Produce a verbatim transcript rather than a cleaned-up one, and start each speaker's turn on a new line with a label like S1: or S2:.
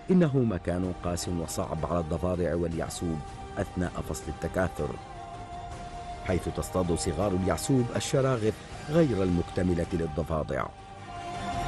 S1: إنه مكان قاس وصعب على الضفادع واليعسوب أثناء فصل التكاثر، حيث تصطاد صغار اليعسوب الشراغف غير المكتملة للضفادع.